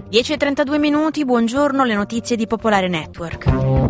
10:32, buongiorno, le notizie di Popolare Network.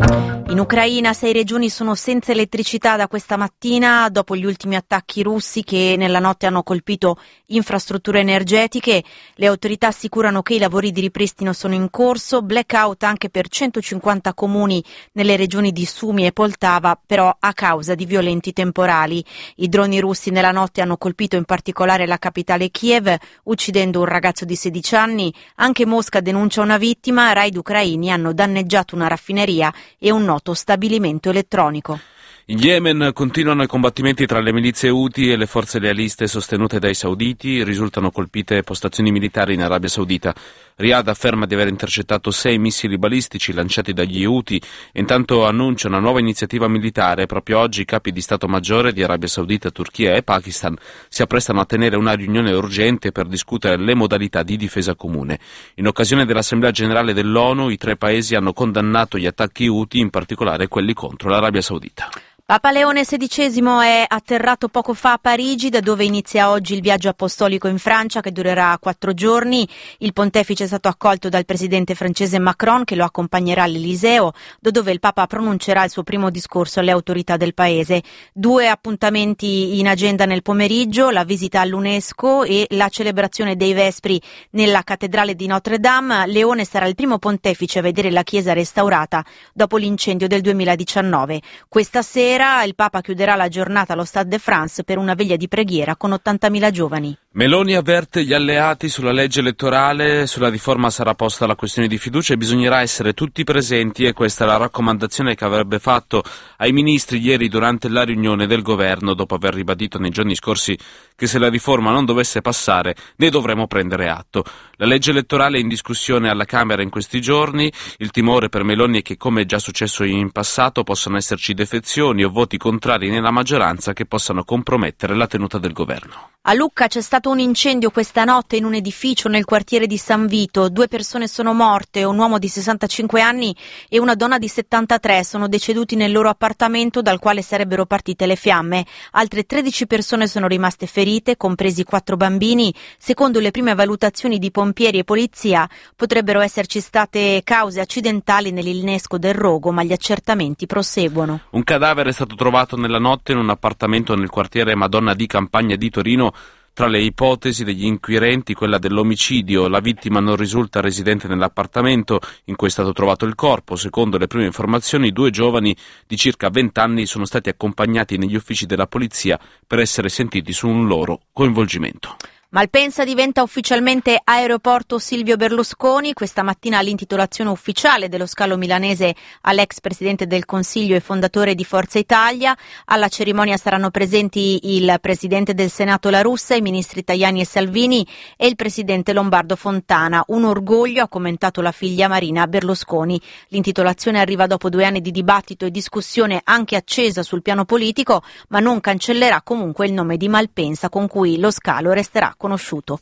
In Ucraina 6 regioni sono senza elettricità da questa mattina dopo gli ultimi attacchi russi che nella notte hanno colpito infrastrutture energetiche. Le autorità assicurano che i lavori di ripristino sono in corso, blackout anche per 150 comuni nelle regioni di Sumi e Poltava, però a causa di violenti temporali. I droni russi nella notte hanno colpito in particolare la capitale Kiev, uccidendo un ragazzo di 16 anni. Anche Mosca denuncia una vittima. Raid ucraini hanno danneggiato una raffineria e un noto stabilimento elettronico. In Yemen continuano i combattimenti tra le milizie Houthi e le forze lealiste sostenute dai sauditi. Risultano colpite postazioni militari in Arabia Saudita. Riyadh afferma di aver intercettato 6 missili balistici lanciati dagli Houthi e intanto annuncia una nuova iniziativa militare. Proprio oggi i capi di Stato Maggiore di Arabia Saudita, Turchia e Pakistan si apprestano a tenere una riunione urgente per discutere le modalità di difesa comune. In occasione dell'Assemblea Generale dell'ONU, i 3 paesi hanno condannato gli attacchi Houthi, in particolare quelli contro l'Arabia Saudita. Papa Leone XVI è atterrato poco fa a Parigi, da dove inizia oggi il viaggio apostolico in Francia che durerà 4 giorni. Il pontefice è stato accolto dal presidente francese Macron, che lo accompagnerà all'Eliseo, dove il Papa pronuncerà il suo primo discorso alle autorità del paese. 2 appuntamenti in agenda nel pomeriggio: la visita all'UNESCO e la celebrazione dei Vespri nella cattedrale di Notre Dame. Leone sarà il primo pontefice a vedere la chiesa restaurata dopo l'incendio del 2019. Questa sera il Papa chiuderà la giornata allo Stade de France per una veglia di preghiera con 80.000 giovani. Meloni avverte gli alleati sulla legge elettorale. Sulla riforma sarà posta la questione di fiducia e bisognerà essere tutti presenti, e questa è la raccomandazione che avrebbe fatto ai ministri ieri durante la riunione del governo, dopo aver ribadito nei giorni scorsi che se la riforma non dovesse passare ne dovremo prendere atto. La legge elettorale è in discussione alla Camera in questi giorni. Il timore per Meloni è che, come è già successo in passato, possano esserci defezioni o voti contrari nella maggioranza che possano compromettere la tenuta del governo. A Lucca c'è stato un incendio questa notte in un edificio nel quartiere di San Vito. 2 persone sono morte, un uomo di 65 anni e una donna di 73 sono deceduti nel loro appartamento dal quale sarebbero partite le fiamme. Altre 13 persone sono rimaste ferite, compresi 4 bambini. Secondo le prime valutazioni di pompieri e polizia potrebbero esserci state cause accidentali nell'innesco del rogo, ma gli accertamenti proseguono. Un cadavere è stato trovato nella notte in un appartamento nel quartiere Madonna di Campagna di Torino. Tra le ipotesi degli inquirenti quella dell'omicidio. La vittima non risulta residente nell'appartamento in cui è stato trovato il corpo. Secondo le prime informazioni, 2 giovani di circa 20 anni sono stati accompagnati negli uffici della polizia per essere sentiti su un loro coinvolgimento. Malpensa diventa ufficialmente aeroporto Silvio Berlusconi. Questa mattina l'intitolazione ufficiale dello scalo milanese all'ex presidente del Consiglio e fondatore di Forza Italia. Alla cerimonia saranno presenti il presidente del Senato La Russa, i ministri Tajani e Salvini e il presidente lombardo Fontana. Un orgoglio, ha commentato la figlia Marina Berlusconi. L'intitolazione arriva dopo 2 anni di dibattito e discussione anche accesa sul piano politico, ma non cancellerà comunque il nome di Malpensa, con cui lo scalo resterà conosciuto.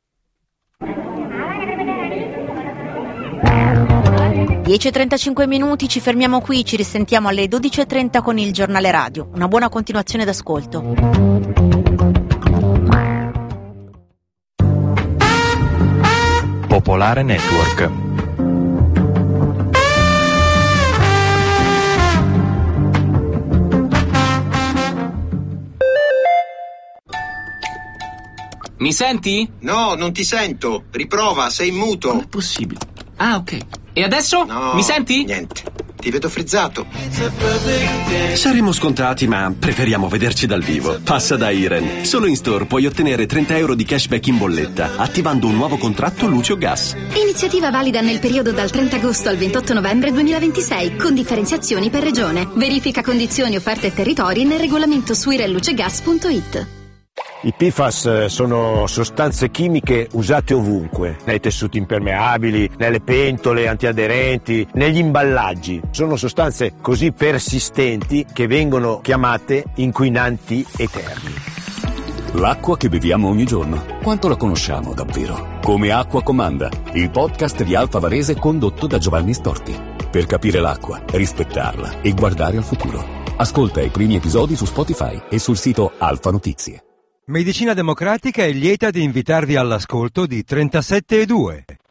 10:35, ci fermiamo qui, ci risentiamo alle 12:30 con il giornale radio. Una buona continuazione d'ascolto. Popolare Network. Mi senti? No, non ti sento. Riprova, sei in muto. Non è possibile. Ah, ok. E adesso? No, Mi senti? Niente. Ti vedo frizzato. Saremo scontati, ma preferiamo vederci dal vivo. Passa da Iren. Solo in store puoi ottenere 30 euro di cashback in bolletta, attivando un nuovo contratto luce o gas. Iniziativa valida nel periodo dal 30 agosto al 28 novembre 2026, con differenziazioni per regione. Verifica condizioni, offerte e territori nel regolamento su irenlucegas.it. I PFAS sono sostanze chimiche usate ovunque, nei tessuti impermeabili, nelle pentole antiaderenti, negli imballaggi. Sono sostanze così persistenti che vengono chiamate inquinanti eterni. L'acqua che beviamo ogni giorno, quanto la conosciamo davvero? Come Acqua Comanda, il podcast di Alfa Varese condotto da Giovanni Storti. Per capire l'acqua, rispettarla e guardare al futuro. Ascolta i primi episodi su Spotify e sul sito Alfa Notizie. Medicina Democratica è lieta di invitarvi all'ascolto di 37 e 2.